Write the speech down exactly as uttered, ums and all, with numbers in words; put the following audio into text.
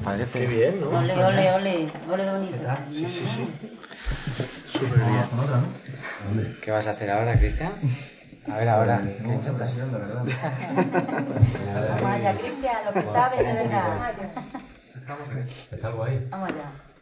parece. Qué bien, ¿no? Ole, ole, ole. Ole lo bonito. Sí, sí, sí. Súper bien. Con otra, ¿no? ¿Qué vas a hacer ahora, Cristian? A ver, ahora. Tengo mucha presión, de verdad. Vamos allá, Cristian, lo que sabes de verdad. Está guay. Vamos allá.